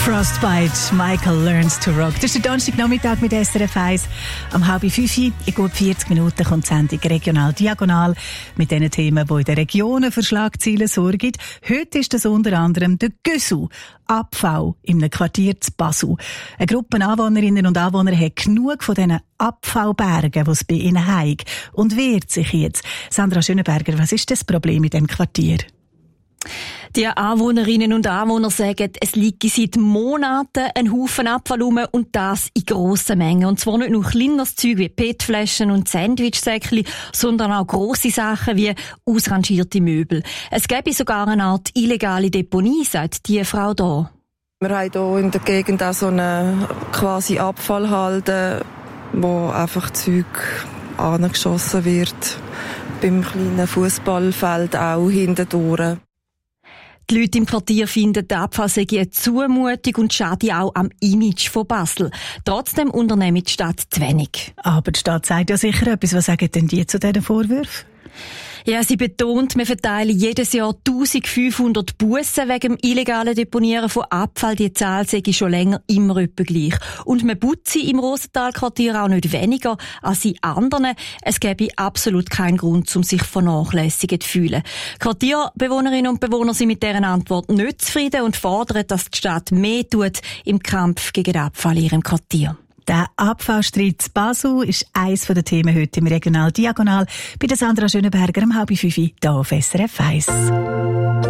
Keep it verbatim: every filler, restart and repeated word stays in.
Frostbite, Michael Learns to Rock. Das ist der Donnerstagnachmittag mit S R F eins. Am halb fünf, in gut vierzig Minuten, kommt die Sendung Regional Diagonal mit den Themen, die in den Regionen für Schlagzeilen sorgen. Heute ist das unter anderem der Gösu, Abfall in einem Quartier zu Basel. Eine Gruppe Anwohnerinnen und Anwohner hat genug von diesen Abfallbergen, die es bei ihnen haben, und wehrt sich jetzt. Sandra Schönenberger, was ist das Problem in diesem Quartier? Die Anwohnerinnen und Anwohner sagen, es liege seit Monaten ein Haufen Abfall rum und das in grossen Mengen. Und zwar nicht nur kleineres Zeug wie P E T-Flaschen und Sandwichsäckchen, sondern auch grosse Sachen wie ausrangierte Möbel. Es gäbe sogar eine Art illegale Deponie, sagt die Frau da. Wir haben hier in der Gegend auch so eine quasi Abfallhalde, wo einfach Zeug angeschossen wird. Beim kleinen Fußballfeld auch hintendurch. Die Leute im Quartier finden, der Abfall sei eine Zumutung und schade auch am Image von Basel. Trotzdem unternimmt die Stadt zu wenig. Aber die Stadt sagt ja sicher etwas. Was sagen denn die zu diesen Vorwürfen? Ja, sie betont, wir verteilen jedes Jahr eintausendfünfhundert Bussen wegen dem illegalen Deponieren von Abfall. Die Zahl sei schon länger immer etwa gleich. Und man putze im Rosenthal-Quartier auch nicht weniger als in anderen. Es gäbe absolut keinen Grund, um sich vernachlässigt zu fühlen. Quartierbewohnerinnen und Bewohner sind mit deren Antwort nicht zufrieden und fordern, dass die Stadt mehr tut im Kampf gegen den Abfall in ihrem Quartier. Der Abfallstreit zu Basel ist eines der Themen heute im Regional Diagonal bei der Sandra Schönenberger am halb fünf hier auf S R F eins.